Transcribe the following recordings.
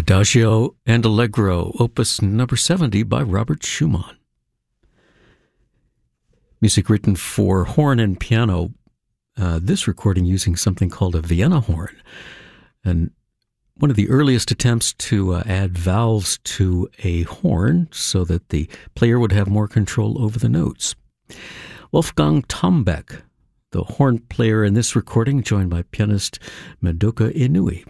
Adagio and Allegro, opus number 70 by Robert Schumann. Music written for horn and piano, this recording using something called a Vienna horn, and one of the earliest attempts to add valves to a horn so that the player would have more control over the notes. Wolfgang Tombeck, the horn player in this recording, joined by pianist Madoka Inui.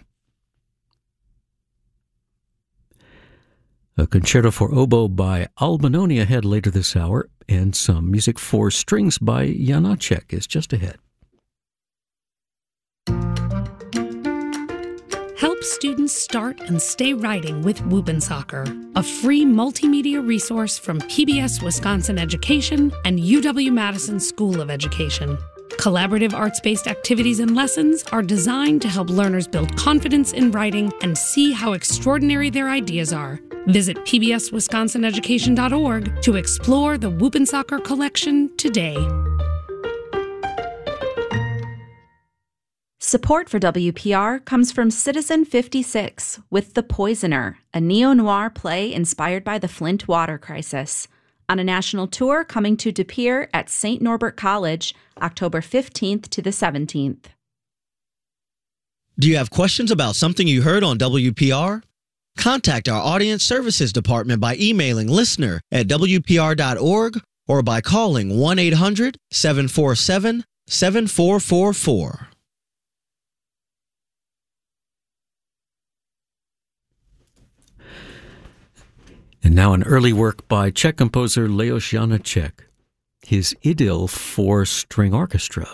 A concerto for oboe by Albinoni ahead later this hour, and some music for strings by Janacek is just ahead. Help students start and stay writing with Whoop'n'Soccer, a free multimedia resource from PBS Wisconsin Education and UW-Madison School of Education. Collaborative arts-based activities and lessons are designed to help learners build confidence in writing and see how extraordinary their ideas are. Visit pbswisconsineducation.org to explore the Whoop'n'Soccer collection today. Support for WPR comes from Citizen 56 with The Poisoner, a neo-noir play inspired by the Flint water crisis. On a national tour coming to De Pere at St. Norbert College, October 15th to the 17th. Do you have questions about something you heard on WPR? Contact our Audience Services Department by emailing listener@wpr.org or by calling 1-800-747-7444. And now an early work by Czech composer Leos Janáček, his idyll for string orchestra.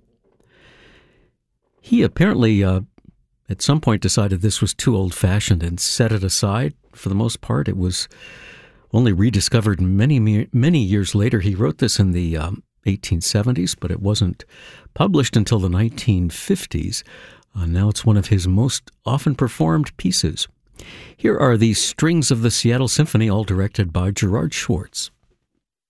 He apparently at some point decided this was too old-fashioned and set it aside. For the most part, it was only rediscovered many years later. He wrote this in the 1870s, but it wasn't published until the 1950s. Now it's one of his most often performed pieces. Here are the strings of the Seattle Symphony, all directed by Gerard Schwartz.